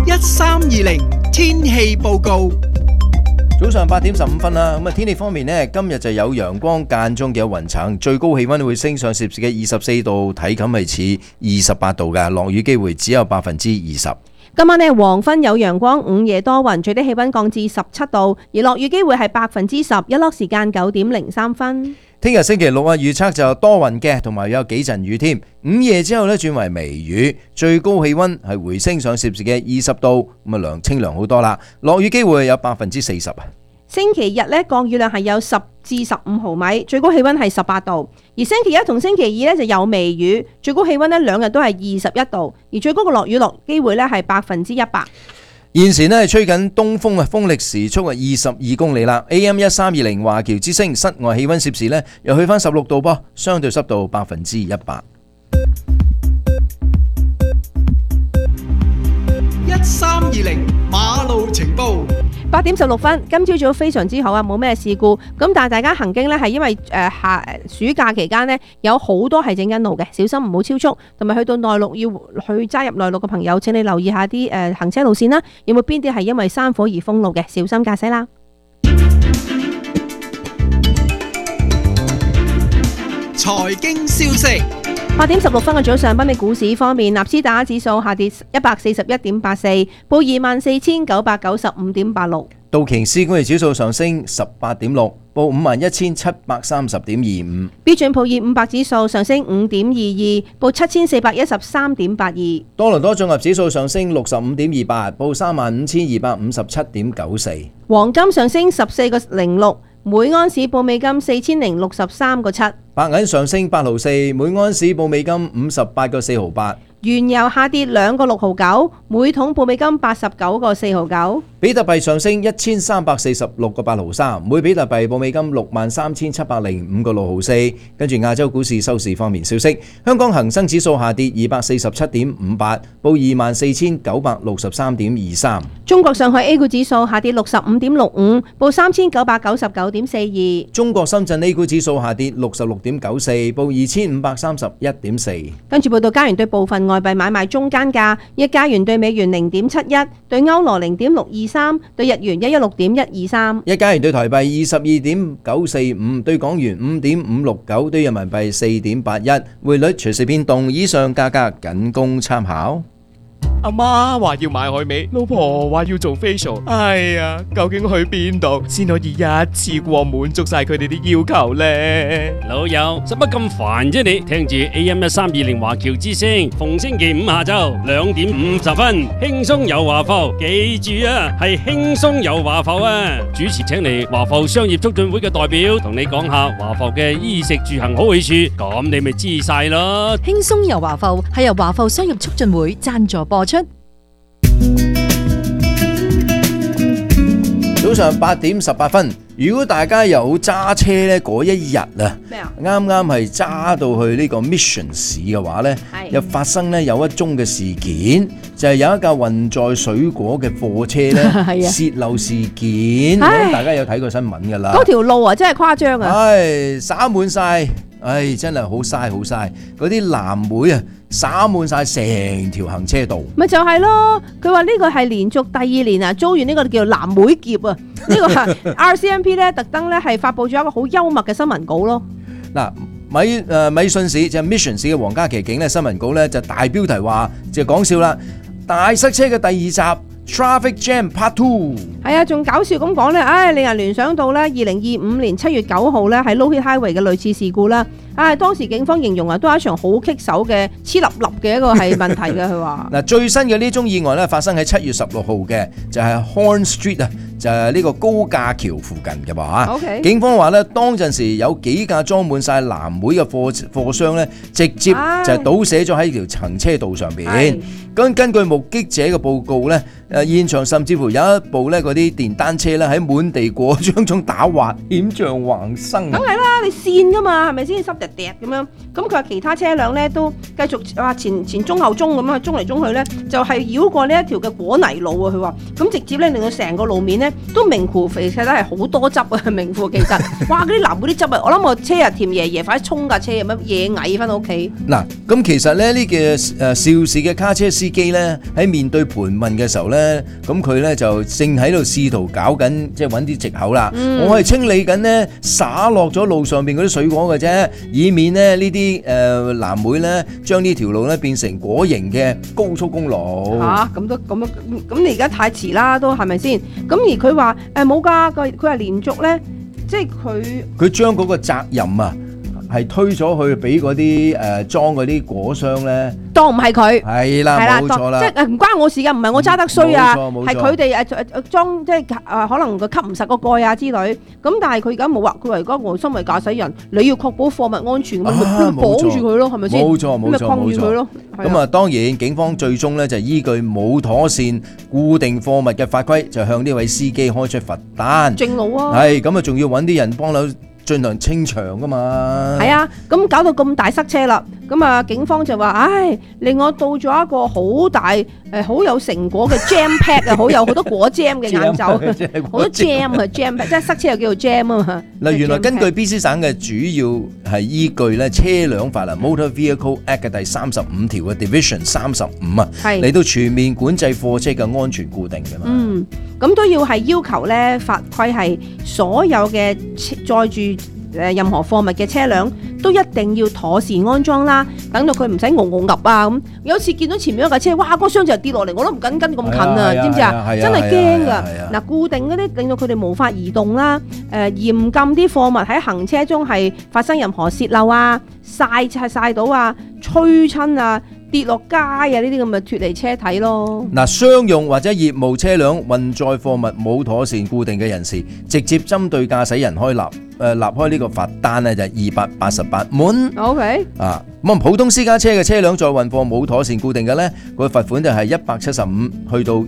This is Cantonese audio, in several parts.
1320天氣報告。 早上8點15分啦，咁天氣方面呢，今日就有陽光間中嘅有雲層，最高氣溫會升上攝氏嘅24度，體感係似28度嘅，落雨機會只有20%。 今晚呢，黃昏有陽光，午夜多雲，最低氣溫降至17度，而落雨機會係10%，日落時間9點03分。 聽日星期六預測就多雲嘅，同埋有幾陣雨添。午夜之後轉為微雨，最高氣溫係回升上攝氏嘅20度，咁啊清涼好多啦。落雨機會有40%。 星期日呢，降雨量係有10至15毫米，最高氣溫係18度。而星期一同星期二呢，就有微雨，最高氣溫呢兩日都係21度，而最高嘅落雨機會呢係100%。 現時呢係吹緊東風啊，風力時速22公里啦。AM 1320華僑之聲，室外氣溫攝氏呢又去翻16度噃，相對濕度100%。 1320馬路情報。 8點16分，今朝早非常之好啊，冇咩事故。咁但係大家行經呢，係因為暑假期間呢，有好多係整緊路嘅，小心唔好超速。同埋去到內陸要去揸入內陸嘅朋友，請你留意下啲行車路線啦。有冇邊啲係因為山火而封路嘅？小心駕駛啦。 財經消息。 8點16分嘅早上，北美股市方面，納斯達克指數下跌141.84，報2995.86。 道瓊斯工業指數上升18.6，報51,730.25。 標準普爾500指數上升5.22，報7413.82。 多倫多綜合指數上升65.28，報35,257.94。 黃金上升14.06，每安士報美金4063.7。 白銀上升8毫4，每安士報美金58.4毫8。 原油下跌2.699，每桶報美金89.499。 比特幣上升1346.8毫3，每比特幣報美金63,705.6毫4。跟住亞洲股市收市方面消息，香港恒生指數下跌247.58，報24,963.23。 中國上海 A 股指數下跌65.65，報3999.42。 中國深圳 A 股指數下跌66.94，報2531.4。 跟住報道加元對部分外幣買賣中間價，一加元對美元0.71，對歐羅0.623，對日元116.123。 一加元對台幣22.945，對港元5.569，對人民幣4.81。匯率隨時變動，以上價格僅供參考。 阿媽話要買海味，老婆話要做 facial， 哎呀，究竟去邊度先可以一次過滿足晒佢哋啲要求呢？ 老友，使乜咁煩啫你？聽住 AM 1320華僑之聲，逢星期五下晝2點50分，輕鬆有華埠，記住啊，係輕鬆有華埠啊！主持請嚟華埠商業促進會嘅代表，同你講下華埠嘅衣食住行好去處，咁你咪知晒咯。 輕鬆遊華埠係由華埠商業促進會贊助播出。 早上8點18分，如果大家有揸車呢嗰一日啊，啱啱係揸到去呢個 Mission 市嘅話呢，又發生呢有一宗嘅事件，就係有一架運載水果嘅貨車呢洩漏事件，大家有睇過新聞噶啦。 嗰條路啊真係誇張啊！ 灑滿晒，真係好嘥好嘥，嗰啲藍莓啊灑滿晒成條行車道。咪就係咯，佢話呢個係連續第2年啊，遭遇呢個叫藍莓劫啊！呢個係 RCMP 咧特登咧係發佈咗一個好幽默嘅新聞稿咯。嗱，米信市就 Mission 市嘅皇家騎警咧新聞稿咧就大標題話就講笑啦，大塞車嘅第2集。Traffic Jam Part 2係啊，仲搞笑咁講咧，令人聯想到咧2025年7月9號咧喺 Lockheed Highway 嘅類似事故啦。當時警方形容啊，都係一場好棘手嘅黐立立嘅一個係問題嘅。佢話嗱，最新嘅呢宗意外咧發生喺7月16號嘅，就係 Horn Street 啊，就係呢個高架橋附近嘅噃嚇。Okay. 警方話咧，當陣時有幾架裝滿晒藍莓嘅貨箱咧，直接就係倒瀉咗喺條行車道上邊。根據目擊者嘅報告咧，現場甚至乎有一部咧嗰啲電單車咧喺滿地過張中打滑，險象橫生。梗係啦，你跣噶嘛，係咪先濕滴滴咁樣？咁佢話其他車輛咧都繼續話前中後中咁樣中嚟中去咧，就係繞過呢一條嘅果泥路啊！佢話咁直接咧令到成個路面咧都名副其實係好多汁啊！名副其實，哇！嗰啲藍莓啲汁啊，我諗我車啊甜爺爺快啲衝架車咁樣嘢蟻翻到屋企。嗱，咁其實咧呢個肇事嘅卡車司司機咧喺面對盤問嘅時候咧，咁佢咧就正喺度試圖搞緊，即係揾啲藉口啦。我係清理緊咧灑落咗路上邊嗰啲水果嘅啫，以免咧呢啲藍莓咧將呢條路咧變成果型嘅高速公路。 咁都咁你而家太遲啦，都係咪先？咁而佢話冇㗎，佢係連續咧，即係佢將嗰個責任啊，係推咗去俾嗰啲裝嗰啲果商咧，當唔係佢，係啦，冇錯啦，即係唔關我事㗎，唔係我揸得衰啊，係佢哋裝即係可能佢吸唔實個蓋啊之類。咁但係佢而家冇話，佢話而家我身為駕駛人，你要確保貨物安全，咁咪綁住佢咯，係咪先？冇錯，咁咪抗議佢咯。咁啊，當然警方最終咧就依據冇妥善固定貨物嘅法規，就向呢位司機開出罰單。正路啊！係咁啊，仲要揾啲人幫手進行清場噶嘛？係啊，咁搞到咁大塞車啦，咁啊警方就話：令我到咗一個好大好有成果嘅 jam pack 啊，好有好多果 jam 嘅晏晝，好多 jam 啊 jam pack，即係塞車又叫做 jam 啊嘛。嗱，原來根據 BC 省嘅主要係依據咧車輛法啦 Motor Vehicle Act 嘅第35條嘅 Division 35啊，嚟到全面管制貨車嘅安全固定㗎嘛。咁都要係要求咧法規係所有嘅載住任何貨物嘅車輛都一定要妥善安裝啦，等到佢唔使戇戇噏啊咁。有次見到前面一架車，哇！嗰箱就跌落嚟，我都唔敢跟咁近啊，知唔知啊？真係驚㗎。嗱，固定嗰啲令到佢哋無法移動啦。嚴禁啲貨物喺行車中係發生任何洩漏啊、曬到啊、吹親啊、跌落街啊呢啲咁嘅脫離車體咯。嗱，商用或者業務車輛運載貨物冇妥善固定嘅人士，直接針對駕駛人立開呢個罰單咧就係288蚊。OK。咁普通私家車嘅車輛載運貨冇妥善固定嘅咧，個罰款就係175去到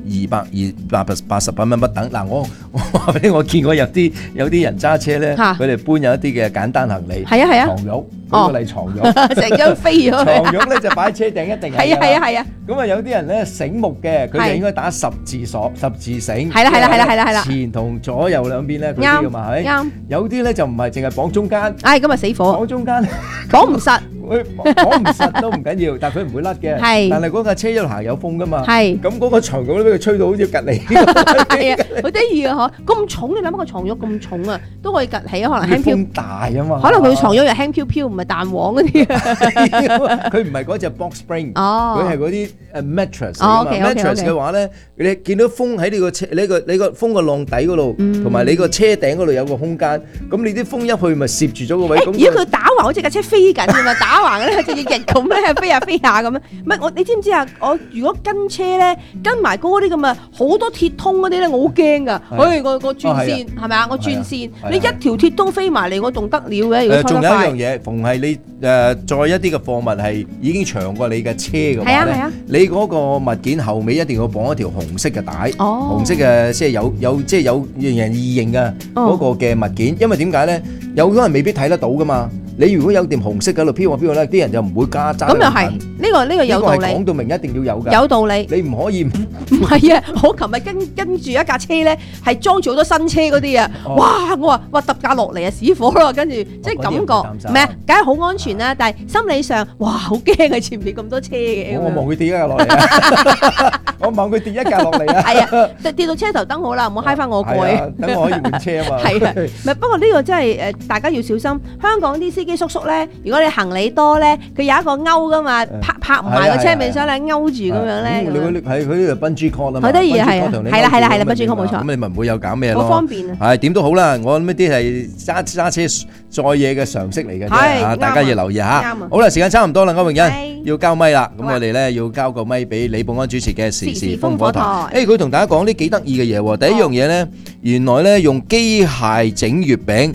288蚊不等。嗱，我話俾我見過有啲人揸車咧，佢哋搬有一啲嘅簡單行李，床褥，舉個例床褥，成張飛咗。床褥咧就擺喺車頂一定係。咁啊有啲人咧醒目嘅，佢哋應該打十字繩。係啦。前同左右兩邊咧，嗰啲㗎嘛係咪？啱。有啲咧就唔係淨係綁中間。咁啊死火！綁中間，綁唔實。綁唔實都唔緊要，但係佢唔會甩嘅。係，但係嗰架車一路行有風噶嘛。係，咁嗰個床褥都俾佢吹到好似趌嚟。係啊，好得意啊嗬！咁重，你諗下個床褥咁重啊，都可以趌起啊，可能輕飄。風大啊嘛。可能佢床褥又輕飄飄，唔係彈簧嗰啲啊。佢唔係嗰隻 box spring，佢係嗰啲mattress 啊嘛。mattress 嘅話咧，你見到風喺你個車，你個風個浪底嗰度，同埋你個車頂嗰度有個空間，咁你啲風一去咪攝住咗個位。如果佢打橫，好似架車飛緊㗎嘛，打橫咧就要翼咁咧飛下飛下咁樣。唔係你知唔知啊？我如果跟車咧跟埋嗰啲咁啊，好多鐵通嗰啲咧，我好驚㗎。個轉線係咪啊？我轉線，你一條鐵通飛埋嚟，我仲得了嘅。如果仲有一樣嘢，逢係你載一啲嘅貨物係已經長過你嘅車嘅話咧，你嗰個物件後尾一定要綁一條紅色嘅帶，紅色嘅即係有人異形嘅嗰個嘅物件，因為點解咧？有啲人未必睇得到㗎嘛。你如果有點紅色喺度飄過飄過咧，啲人就唔會加揸。咁又係呢個有道理。講到明一定要有㗎。有道理。你唔可以唔係啊！我琴日跟住一架車咧，係裝住好多新車嗰啲啊！哇！我話哇揼架落嚟啊，死火咯！跟住即係感覺咩啊？梗係好安全啦，但係心理上哇好驚啊！前面咁多車嘅。我望佢跌一架落嚟啊！我望佢跌一架落嚟啊！係啊，跌到車頭燈好啦，唔好揩翻我蓋。等我可以換車啊嘛。係啊，唔係不過呢個真係大家要小心。香港啲司機叔叔咧，如果你行李多咧，佢有一個勾噶嘛，拍唔埋個車尾箱咧，勾住咁樣咧。你係佢呢個 bungee cord 啊嘛，好得意啊，係啦，bungee cord 冇錯。咁你咪唔會有搞咩咯？好方便啊！係點都好啦，我諗呢啲係揸車載嘢嘅常識嚟嘅啫，大家要留意下。好啦，時間差唔多啦，歐詠欣要交咪啦，咁我哋咧要交個咪俾李寶安主持嘅時事風火台。佢同大家講啲幾得意嘅嘢喎。第一樣嘢咧，原來咧用機械整月餅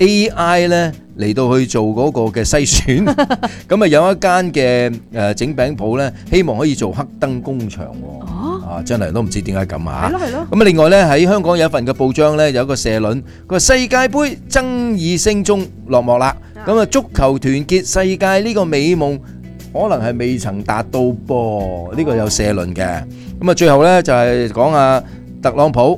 AI 咧。嚟到去做嗰個嘅篩選，咁啊有一間嘅整餅鋪咧，希望可以做黑燈工場喎。真係都唔知點解咁啊！係咯。咁啊另外咧喺香港有一份嘅報章咧有一個社論，佢話世界盃爭議聲中落幕啦。咁啊足球團結世界呢個美夢可能係未曾達到噃，呢個有社論嘅。咁啊最後咧就係講啊特朗普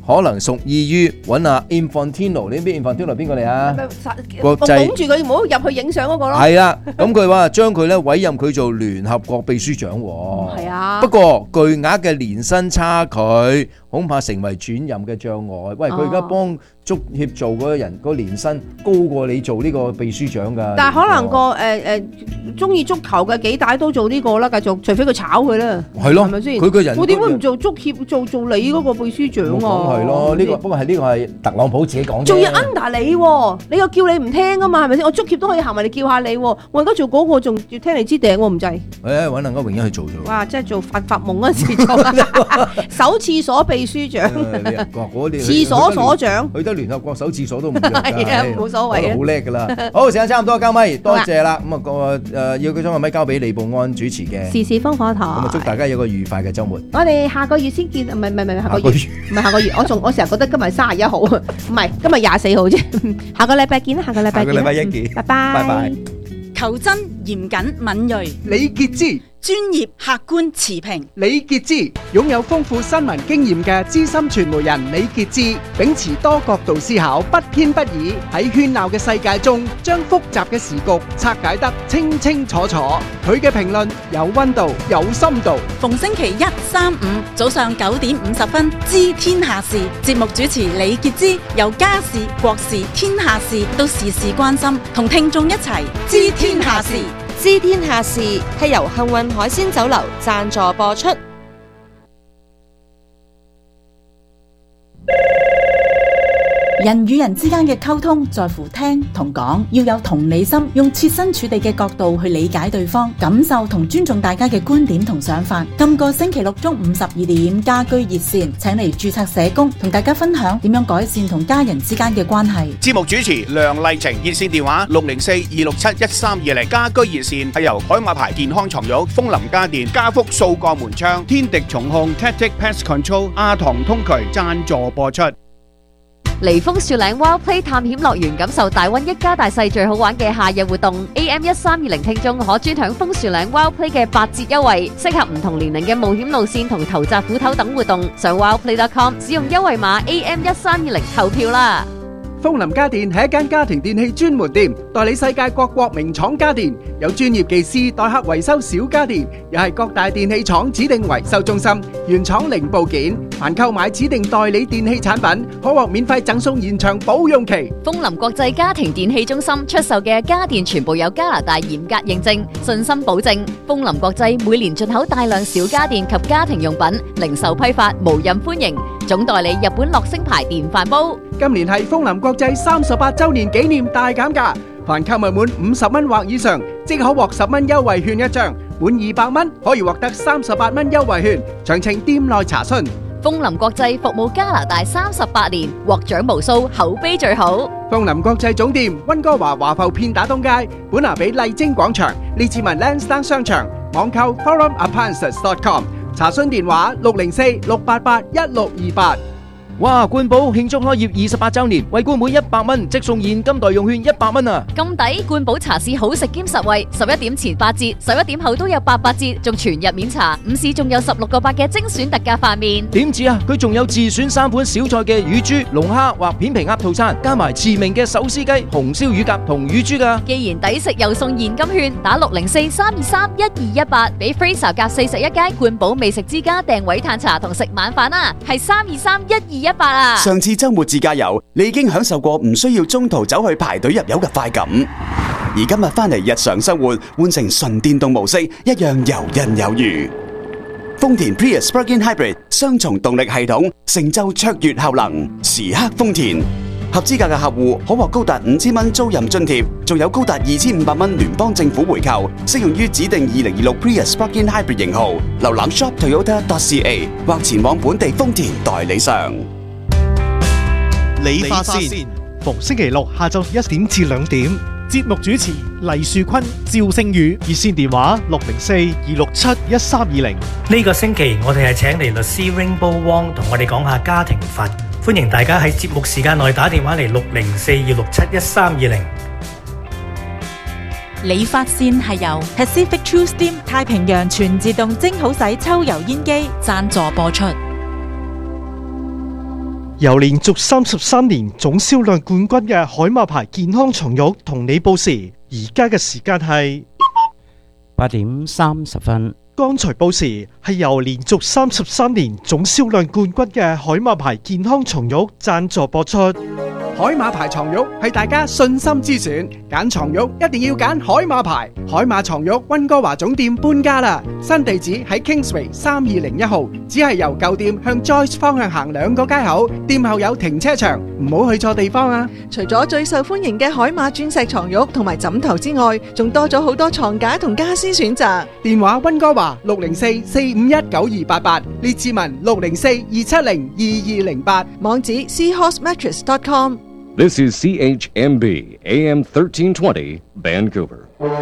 可能屬意於揾阿 Infantino， 你知 Infantino 邊個嚟啊？ 國際綁住佢，唔好入去影相嗰個咯。 係啦，咁佢話將佢咧委任佢做聯合國秘書長喎。 係啊。 不過巨額嘅年薪差距，恐怕成為轉任嘅障礙。喂，佢而家幫足協做嗰個人個年薪高過你做呢個秘書長㗎。 但係可能個中意足球嘅幾大都做呢個啦，繼續，除非佢炒佢啦。 係咯， 係咪先？ 佢個人我點會唔做足協做你嗰個秘書長啊？ 係咯，呢個不過係呢個係特朗普自己講嘅。 仲要 under 你喎，你又叫你唔聽啊嘛，係咪先？我足協都可以行埋嚟叫下你喎，我而家做嗰個仲要聽你支笛喎，唔制。 揾另一個榮欣去做咗。 哇！即係做發夢嗰陣時做，守廁所秘書長，廁所所長， 去得聯合國守廁所都唔弱㗎。 係啊，冇所謂啊， 好叻㗎啦。好，時間差唔多，交咪多謝啦。咁啊要佢將個咪交俾李寶安主持嘅時事烽火台。咁啊，祝大家有個愉快嘅週末。 我哋下個月先見，唔係下個月，唔係下個月。我成日覺得今日31號，唔係今日24號啫。下個禮拜見啦，下個禮拜一見。 拜拜。 拜拜。 求真、嚴謹、敏鋭， 李傑之。 專業、客觀、持平。 李傑之擁有豐富新聞經驗嘅資深傳媒人李傑之，秉持多角度思考，不偏不倚，喺喧鬧嘅世界中，將複雜嘅時局拆解得清清楚楚。佢嘅評論有溫度，有深度。 逢星期1、3、5早上9點50分，知天下事。節目主持李傑之，由家事、國事、天下事到時事關心，同聽眾一齊知天下事。 知天下事係由幸運海鮮酒樓贊助播出。 人與人之間嘅溝通在乎聽同講，要有同理心，用設身處地嘅角度去理解對方，感受同尊重大家嘅觀點同想法。今個星期六中午12點，家居熱線請嚟註冊社工同大家分享點樣改善同家人之間嘅關係。 節目主持梁麗晴，熱線電話604-267-1320。家居熱線係由海馬牌健康床褥、楓林家電、家福掃過門窗、天敵重控、Tactic Pest Control、亞堂通渠贊助播出。 嚟楓樹嶺 Wild Play 探險樂園，感受大溫一家大細最好玩嘅夏日活動。AM1320 聽眾可專享楓樹嶺 Wild Play 嘅8折優惠，適合唔同年齡嘅冒險路線同投擲斧頭等活動。上 wildplay.com 使用優惠碼 AM1320 投票啦。 楓林家電係一間家庭電器專門店，代理世界各國名廠家電，有專業技師代客維修小家電，又係各大電器廠指定維修中心，原廠零部件。凡購買指定代理電器產品，可獲免費贈送延長保用期。 楓林國際家庭電器中心出售嘅家電全部有加拿大嚴格認證，信心保證。楓林國際每年進口大量小家電及家庭用品，零售批發無任歡迎。總代理日本樂聲牌電飯煲。 今年係楓林國際38周年紀念大減價，凡購物滿50蚊或以上，即可獲10蚊優惠券一張；滿200蚊可以獲得38蚊優惠券。詳情店內查詢。 楓林國際服務加拿大38年，獲獎無數，口碑最好。 楓林國際總店溫哥華華埠片打東街，本拿比麗晶廣場，列治文 Lansdowne 商場，網購 forumappliances.com。查詢電話604-688-1628。 哇！冠寶慶祝開業28周年，為冠滿100蚊，即送現金代用券100蚊啊！ 咁抵！冠寶茶市好食兼實惠，11點前8折，11點後都有88折，仲全日免茶。午市仲有16個8嘅精選特價飯麵。 點止啊！佢仲有自選3款小菜嘅乳豬、龍蝦或片皮鴨套餐，加埋馳名嘅手撕雞、紅燒乳鴿同乳豬㗎。 既然抵食又送現金券，打604-323-1218，俾 Fraser 夾41街冠寶美食之家訂位嘆茶同食晚飯啊！係323-1218啊！ 上次周末自駕遊，你已經享受過唔需要中途走去排隊入油嘅快感，而今日翻嚟日常生活，換成純電動模式，一樣游刃有餘。豐田 Prius Plug-in Hybrid 雙重動力系統，成就卓越效能，時刻豐田。合資格嘅客戶可獲高達5000蚊租賃津貼，仲有高達2500蚊聯邦政府回扣，適用於指定2026 Prius Plug-in Hybrid 型號。瀏覽 shoptoyota.ca 或前往本地豐田代理商。 理髮線，逢星期六下晝1點至2點，節目主持黎樹坤、趙星宇，熱線電話604-267-1320。 呢個星期我哋係請嚟律師 Rainbow Wong 同我哋講下家庭法，歡迎大家喺節目時間內打電話嚟604-267-1320。 理髮線係由 Pacific True Steam 太平洋全自動蒸好洗抽油煙機贊助播出。 由連續33年總銷量冠軍嘅海馬牌健康床褥同你報時，而家嘅時間係 8點30分。 剛才報時係由連續33年總銷量冠軍嘅海馬牌健康床褥贊助播出。 海馬牌床褥係大家信心之選，揀床褥一定要揀海馬牌。海馬床褥溫哥華總店搬家啦，新地址喺 Kingsway 3201號，只係由舊店向 Joyce 方向行2個街口，店後有停車場，唔好去錯地方啊！ 除咗最受歡迎嘅海馬鑽石床褥同埋枕頭之外，仲多咗好多床架同家私選擇。 電話溫哥華604-451-9288，列治文604-270-2208， 網址 seahorsemattress.com。 This is CHMB AM 1320 Vancouver。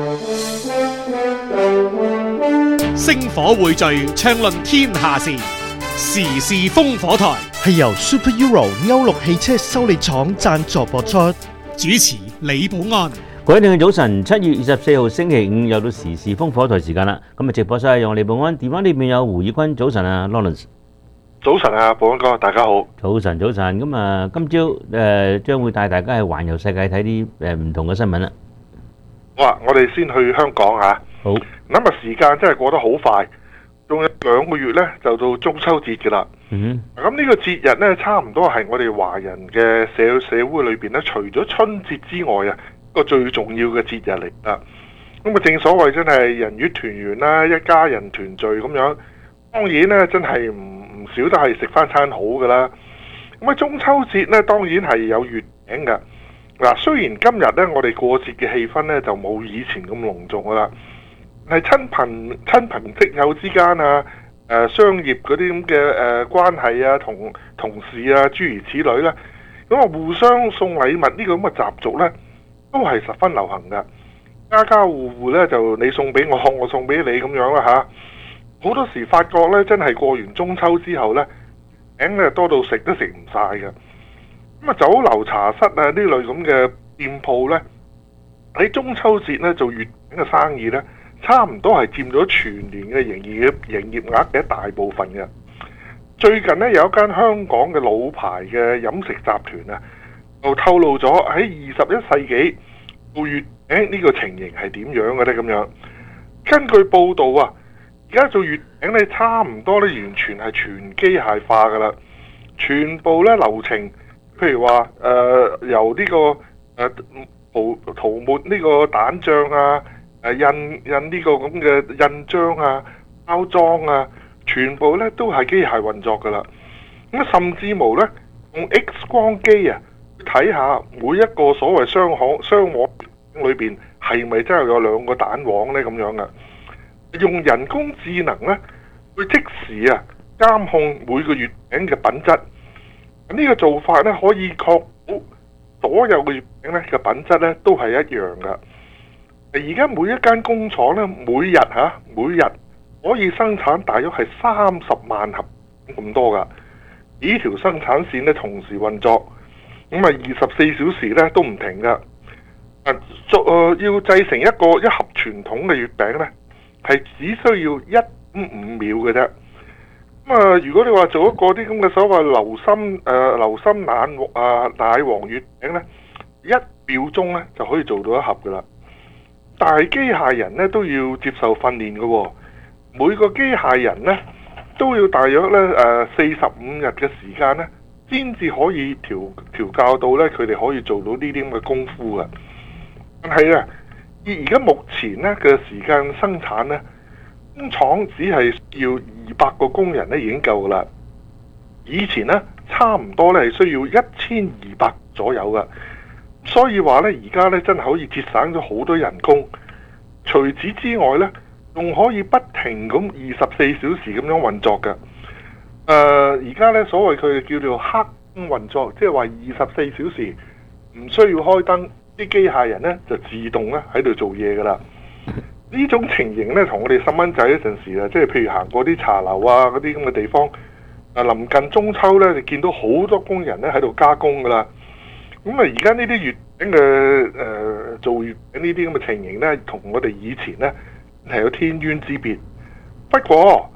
星火匯聚，暢論天下事，時事烽火台係由 Super Euro 歐陸汽車修理廠贊助播出，主持李寶安。 各位聽眾早晨，7月24號星期五又到時事烽火台時間啦。咁啊，直播室係由李寶安，電話裏面有胡以坤。早晨啊 ，Lawrence。 早晨啊，寶安哥，大家好。 早晨，早晨。咁啊，今朝將會帶大家去環遊世界睇啲唔同嘅新聞啦。 好啊，我哋先去香港啊。 好。 諗下時間真係過得好快，仲有2個月呢，就到中秋節嘅啦。咁呢個節日呢，差唔多係我哋華人嘅社會裏邊呢，除咗春節之外啊，一個最重要嘅節日嚟啦。咁啊，正所謂真係人月團圓啦，一家人團聚咁樣。當然呢，真係唔少得係食翻餐好噶啦。咁啊，中秋節呢，當然係有月餅噶。嗱，雖然今日呢，我哋過節嘅氣氛呢，就冇以前咁隆重噶啦，係親朋戚友之間啊，商業嗰啲咁嘅關係啊，同事啊，諸如此類啦。咁啊，互相送禮物呢個咁嘅習俗呢，都係十分流行噶。家家戶戶呢，就你送俾我，我送俾你咁樣啦嚇。好多時發覺咧，真係過完中秋之後咧，餅咧多到食都食唔晒嘅。咁啊，酒樓茶室啊呢類咁嘅店鋪咧，喺中秋節咧做月餅嘅生意咧，差唔多係佔咗全年嘅營業額嘅一大部分嘅。最近咧有一間香港嘅老牌嘅飲食集團啊，就透露咗喺21世紀做月餅呢個情形係點樣嘅咧？咁樣根據報道啊。而家做月餅咧，差唔多咧，完全係全機械化噶啦，全部咧流程，譬如話由呢個塗抹呢個蛋漿啊，印呢個咁嘅印章啊，包裝啊，全部咧都係機械運作噶啦。咁甚至無咧用 X 光機啊，睇下每一個所謂雙黃裏邊係咪真係有2個蛋黃咧咁樣噶。用人工智能咧，去即時啊監控每個月餅嘅品質。呢個做法咧，可以確保所有嘅月餅咧嘅品質咧都係一樣噶。而家每一間工廠咧，每日可以生產大約係30萬盒咁多噶。呢條生產線咧同時運作，咁啊24小時咧都唔停噶。要製成一盒傳統嘅月餅咧，係只需要1.5秒嘅啫。咁啊，如果你話做一個啲咁嘅所謂流心奶黃月餅呢，1秒鐘呢就可以做到一盒噶啦。但係機械人呢都要接受訓練嘅喎，每個機械人呢都要大約呢45日嘅時間呢，先至可以調教到呢佢哋可以做到呢啲咁嘅功夫嘅。但係啊，而家目前呢嘅時間生產呢，工廠只係要200個工人呢已經夠噶啦。以前呢，差唔多呢係需要1200左右噶。所以話呢，而家呢真係可以節省咗好多人工。除此之外呢，仲可以不停咁24小時咁樣運作噶。而家呢，所謂佢哋叫做黑燈運作，即係話24小時唔需要開燈。啲機械人呢就自動咧喺度做嘢噶啦。呢種情形呢，同我哋細蚊仔嗰陣時啊，即係譬如行過啲茶樓啊嗰啲咁嘅地方，臨近中秋呢，你見到好多工人呢喺度加工噶啦。咁啊，而家呢啲月餅嘅做月餅呢啲咁嘅情形呢，同我哋以前呢係有天淵之別。不過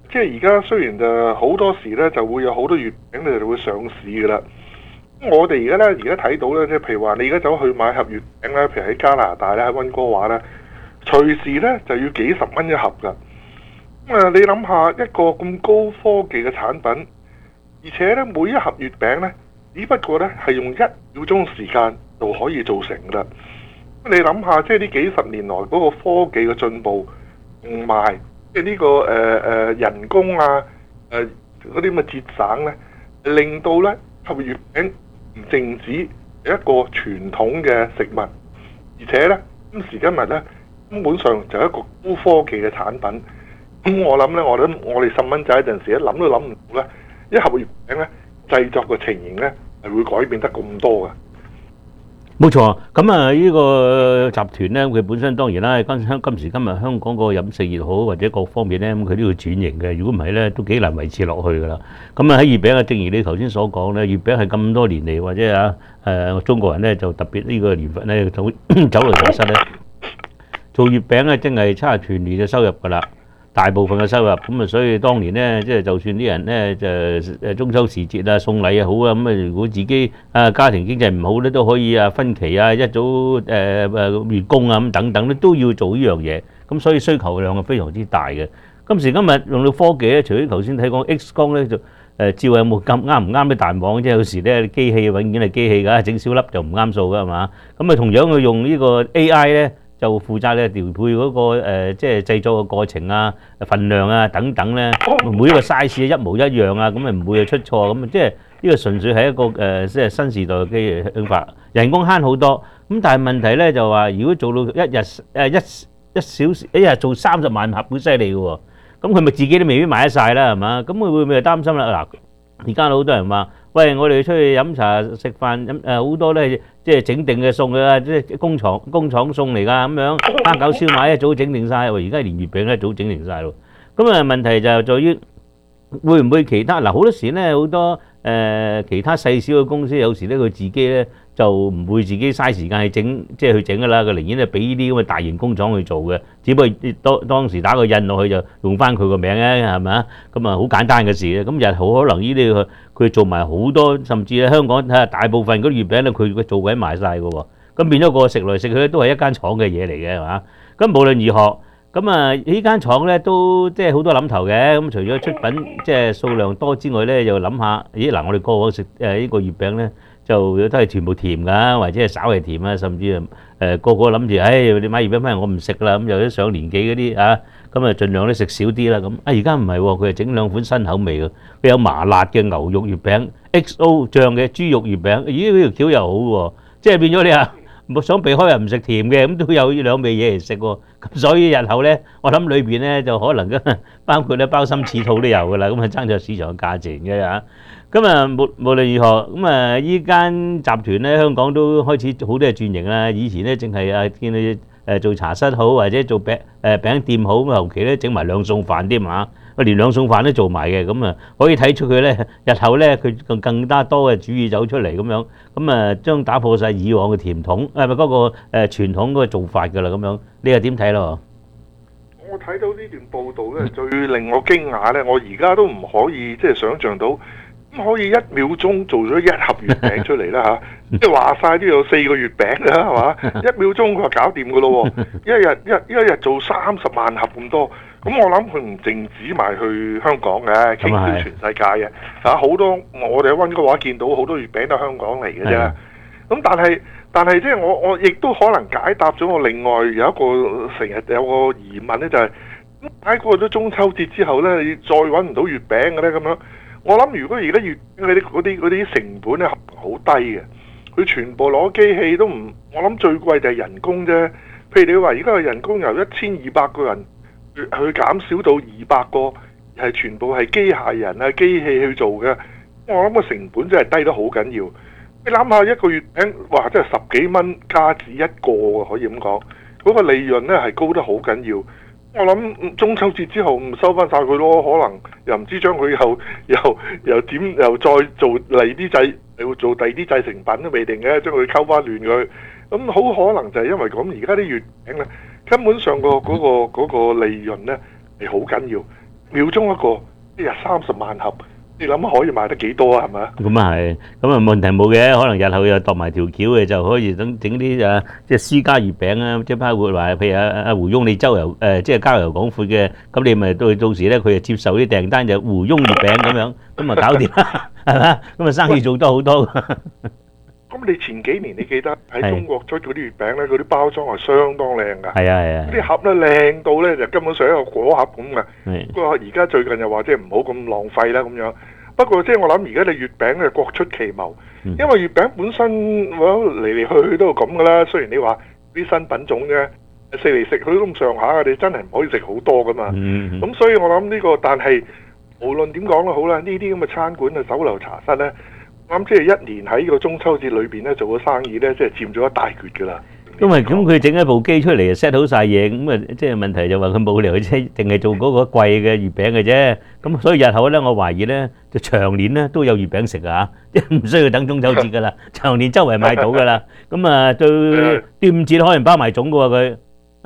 即係而家雖然就好多時咧就會有好多月餅咧就會上市噶啦。我哋而家睇到咧，即係譬如話你而家走去買盒月餅咧，譬如喺加拿大咧，喺溫哥華咧，隨時咧就要幾十蚊一盒噶。你諗下一個咁高科技嘅產品，而且咧每一盒月餅咧，只不過咧係用1秒鐘時間就可以做成噶啦。你諗下，即係呢幾十年來嗰個科技嘅進步，同埋即係呢個人工啊，嗰啲咁嘅節省咧，令到咧盒月餅唔淨止係一個傳統嘅食物，而且咧今時今日咧根本上就係一個高科技嘅產品。咁我諗咧，我哋細蚊仔嗰陣時咧諗都諗唔到咧，一盒月餅咧製作嘅情形咧係會改變得咁多嘅。 冇錯，咁啊呢個集團咧，佢本身當然啦，今時今日香港個飲食業好或者各方面咧，咁佢都要轉型嘅。如果唔係咧，都幾難維持落去噶啦。咁啊喺月餅啊，正如你頭先所講咧，月餅係咁多年嚟或者中國人咧就特別呢個年份咧走嚟茶室咧做月餅咧，真係差唔多全年嘅收入噶啦。大部分嘅收入咁啊，所以當年咧，即係就算啲人咧就中秋時節啊送禮啊好啊，咁啊如果自己家庭經濟唔好咧，都可以分期啊一早月供啊咁等等咧，都要做呢樣嘢。咁所以需求量係非常之大嘅。今時今日用到科技咧，除咗頭先睇講 X 光咧，就照有冇咁啱唔啱啲彈簧，即係有時咧機器永遠係機器㗎，整少粒就唔啱數㗎係嘛。咁啊同樣佢用呢個 AI 咧。就負責咧調配嗰個即係製作嘅過程啊、份量啊等等咧，每一個 size 一模一樣啊，咁啊唔會出錯咁啊，即係呢個純粹係一個即係新時代嘅機器法，人工慳好多。咁但係問題咧就話，如果做到一日做30萬盒，好犀利嘅喎。咁佢咪自己都未必買得曬啦，係嘛？咁佢會唔會擔心啦？嗱，而家好多人話。喂，我哋出去飲茶食飯飲好多咧，即係整定嘅餸㗎，即係工廠餸嚟㗎咁樣。蝦餃燒賣一早整定曬，而家連月餅一早整定曬咯。咁啊問題就在於會唔會其他嗱好多時咧好多其他細小嘅公司有時咧佢自己咧就唔會自己嘥時間去整，即係去整㗎啦。佢寧願係俾呢啲咁嘅大型工廠去做嘅，只不過當時打個印落去就用翻佢個名咧，係咪啊？咁啊好簡單嘅事咧。咁日好可能呢啲佢做埋好多，甚至喺香港睇下大部分嗰啲月餅咧，佢做鬼埋曬㗎喎。咁變咗個食來食去都係一間廠嘅嘢嚟嘅，係嘛？咁無論如何，咁啊呢間廠咧都即係好多諗頭嘅。咁除咗出品即係數量多之外咧，又諗下，咦嗱，我哋過往食呢個月餅咧。就都係全部甜㗎，或者係稍為甜啊，甚至個個諗住，你買月餅翻嚟我唔食啦，咁有啲上年紀嗰啲咁啊盡量都食少啲啦咁。而家唔係喎，佢係整兩款新口味嘅，佢有麻辣嘅牛肉月餅 ，XO 醬嘅豬肉月餅，咦呢條橋又好喎，即係變咗你想避開又唔食甜嘅，咁都有呢兩味嘢嚟食喎。咁所以日後咧，我諗裏邊咧就可能包括咧鮑參翅肚都有㗎啦，咁啊爭咗市場嘅價錢嘅嚇。咁啊，無論如何，咁啊，依間集團咧，香港都開始好多係轉型啦。以前咧，淨係見你做茶室好，或者做餅店好，咁後期咧整埋兩餸飯添嘛，連兩餸飯都做埋嘅，咁啊，可以睇出佢咧，日後咧佢更加多嘅主意走出嚟咁樣，咁啊，將打破晒以往嘅甜筒嗰個傳統嗰個做法㗎啦，咁樣，你又點睇咯？ 我睇到呢段報道咧，最令我驚訝咧，我而家都唔可以即係想像到。可以1秒鐘做咗一盒月餅出嚟啦嚇，即係話晒都有4個月餅啦，係嘛？1秒鐘佢話搞掂噶咯喎，一日做30萬盒咁多，咁我諗佢唔淨止埋去香港嘅，傾銷全世界嘅嚇，好多我哋喺溫哥華見到好多月餅都係香港嚟嘅啫。咁但係即係我亦都可能解答咗我另外有一個成日有個疑問咧，就係點解過咗中秋節之後咧，你再揾唔到月餅嘅咧咁樣？我諗如果而家月餅嗰啲成本咧好低嘅，佢全部攞機器都唔，我諗最貴就係人工啫。譬如你話而家嘅人工由1200個人去減少到200個，係全部係機械人啊機器去做嘅。我諗個成本真係低得好緊要。你諗下一個月餅，哇！真係10幾蚊加紙一個啊，可以咁講。嗰個利潤咧係高得好緊要。我諗中秋節之後唔收翻晒佢咯，可能又唔知將佢又點又再做第二啲製，又做第二啲製成品都未定嘅，將佢溝翻亂佢。咁好可能就係因為咁，而家啲月餅咧根本上嗰個利潤咧係好緊要。 秒鐘一個，一日30萬盒，你諗下可以賣得幾多啊？係咪啊？ 咁啊係，咁啊問題冇嘅，可能日後又度埋條橋嘅，就可以整啲即係私家月餅啊，即係包括話譬如阿胡翁你周遊即係交遊廣闊嘅，咁你咪到時咧佢就接受啲訂單就胡翁月餅咁樣，咁啊搞掂啦，係咪？咁啊生意做得好多。 咁你前幾年你記得喺中國出嗰啲月餅咧，嗰啲包裝係相當靚㗎。 係啊， 啲盒咧靚到咧就根本上一個果盒咁嘅。不過而家最近又話即係唔好咁浪費啦咁樣。不過即係我諗而家你月餅咧各出奇謀，因為月餅本身嚟嚟去都係咁㗎啦。雖然你話啲新品種啫，食嚟食去都咁上下嘅，你真係唔可以食好多㗎嘛。咁所以我諗呢個，但係無論點講都好啦，呢啲咁嘅餐館啊、酒樓茶室咧。我諗即係一年喺個中秋節裏邊咧做嘅生意咧，即係佔咗一大橛噶啦。 因為咁佢整一部機出嚟 set 好晒嘢，咁啊即係問題就話佢冇理由淨係做嗰個貴嘅月餅嘅啫。咁所以日後咧，我懷疑咧就長年咧都有月餅食啊，即係唔需要等中秋節噶啦，長年周圍買到噶啦。咁啊到端午節可能包埋粽噶喎佢。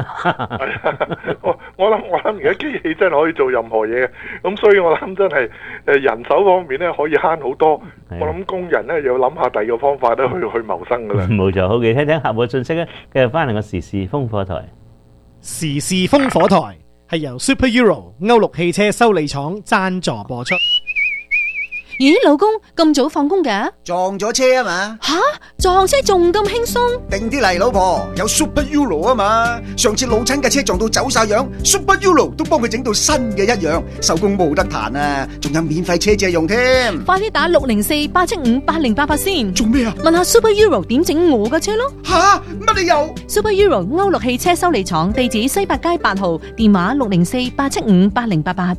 我諗而家機器真係可以做任何嘢，咁所以我諗真係人手方面咧可以慳好多。我諗工人咧要諗下第二個方法咧去謀生噶啦。 冇錯，好嘅，聽聽客戶嘅信息咧，繼續翻嚟個時事風火台。 時事風火台係由 Super Euro 歐陸汽車修理廠贊助播出。 咦，老公咁早放工嘅？ 撞咗車啊嘛！ 吓，撞車仲咁輕鬆？ 定啲嚟，老婆，有 Super Euro 啊嘛！上次老親嘅車撞到走晒樣 ，Super Euro 都幫佢整到新嘅一樣，收工冇得彈啊！仲有免費車借用添。 快啲打604-875-8088先。 做咩啊？ 問下 Super Euro 點整我嘅車咯。 吓，乜你又 ？Super Euro 歐陸汽車修理廠，地址西八街8號，電話604-875-8088。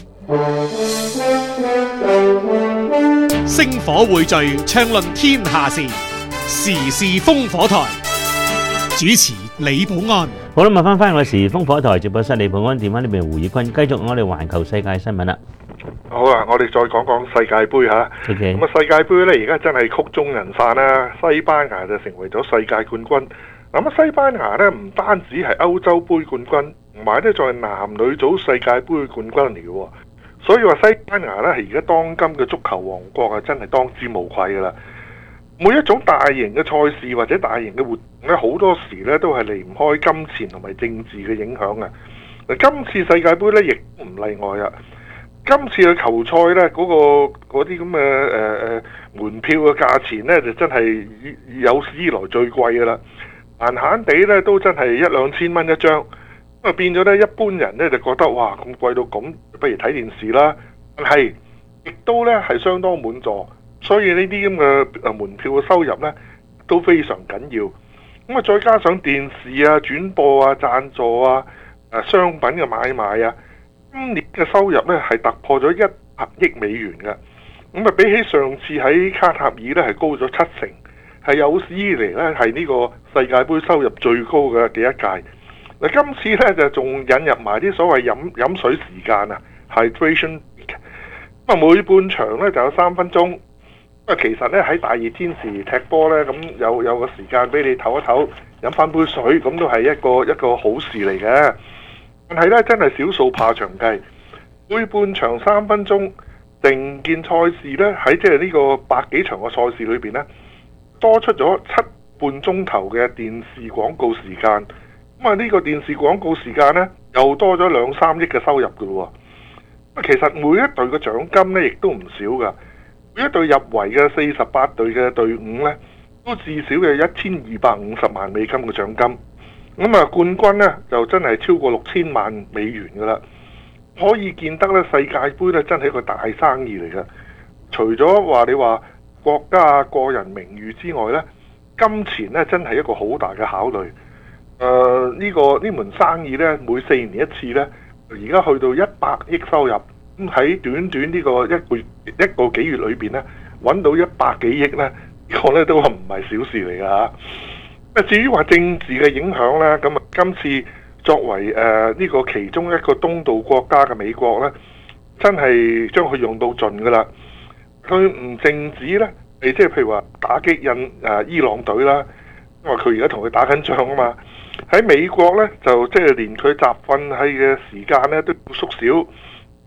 星火匯聚，暢論天下事，時事風火台。主持李寶安。 好啦，問翻我哋時事風火台直播室，李寶安電話呢邊胡以坤，繼續我哋環球世界新聞啦。 好啊，我哋再講講世界盃嚇。 咁啊，世界盃咧而家真係曲終人散啦，西班牙就成為咗世界冠軍。咁啊，西班牙咧唔單止係歐洲盃冠軍，同埋咧仲係男女組世界盃冠軍嚟嘅喎。所以話西班牙咧係而家當今嘅足球王國啊，真係當之無愧噶啦。每一種大型嘅賽事或者大型嘅活動咧，好多時咧都係離唔開金錢同埋政治嘅影響啊。今次世界盃咧亦唔例外啊。今次嘅球賽咧嗰啲咁嘅門票嘅價錢咧就真係有史以來最貴噶啦，閒閒地咧都真係1-2千蚊一張。咁啊變咗咧，一般人咧就覺得哇咁貴到咁，不如睇電視啦。但係亦都咧係相當滿座，所以呢啲咁嘅門票嘅收入咧都非常緊要。咁啊再加上電視啊、轉播啊、贊助啊、商品嘅買賣啊，今年嘅收入咧係突破咗100億美元嘅。咁啊比起上次喺卡塔爾咧係高咗7成，係有史以嚟咧係呢個世界盃收入最高嘅一屆。今次咧就仲引入埋啲所謂飲水時間啊 ，hydration。咁啊每半場咧就有3分鐘。咁啊其實咧喺大熱天時踢波咧，咁有個時間俾你唞一唞，飲翻杯水，咁都係一個好事嚟嘅。但係咧真係少數怕長計，每半場3分鐘，成件賽事咧喺即係呢個百幾場嘅賽事裏邊咧，多出咗7半鐘頭嘅電視廣告時間。咁啊呢個電視廣告時間呢，又多咗2-3億嘅收入噶咯喎。其實每一隊嘅獎金呢，亦都唔少噶。每一隊入圍嘅48隊嘅隊伍呢，都至少有1250萬美金嘅獎金。咁啊冠軍呢，就真係超過6000萬美元噶啦。可以見得咧，世界盃呢，真係一個大生意嚟嘅。除咗話你話國家啊個人名譽之外呢，金錢呢，真係一個好大嘅考慮。呢門生意咧，每4年一次咧，而家去到100億收入，咁喺短短呢個一個幾月裏邊咧，揾到100幾億咧，呢個咧都唔係小事嚟㗎嚇。至於話政治嘅影響咧，咁啊今次作為呢個其中一個東道國家嘅美國咧，真係將佢用到盡㗎啦。佢唔淨止咧，即係譬如話打擊伊朗隊啦，因為佢而家同佢打緊仗啊嘛。喺美國咧，就即係連佢集訓係嘅時間咧都要縮小，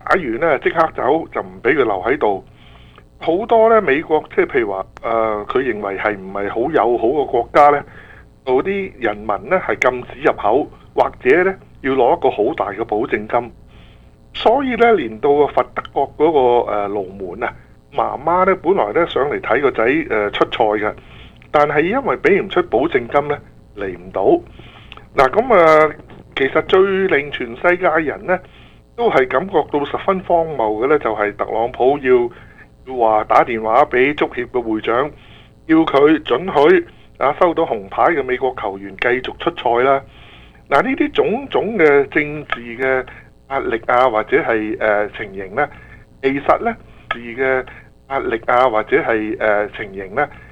完呢即刻走，就唔俾佢留喺度。好多呢美國即係譬如話佢認為係唔係好友好嘅國家呢，嗰啲人民呢係禁止入口，或者呢要攞一個好大嘅保證金。所以呢，連到佛德國嗰個龍門啊，媽媽呢本來呢上嚟睇個仔出賽嘅，但係因為俾唔出保證金呢，嚟唔到。嗱咁其實最令全世界人呢都係感覺到十分荒謬嘅呢，就係特朗普要話打電話俾足協嘅會長，要佢准許收到紅牌嘅美國球員繼續出賽啦。嗱，呢啲種種嘅政治嘅壓力啊，或者係情形呢，其實呢，政治嘅壓力啊，或者係情形呢，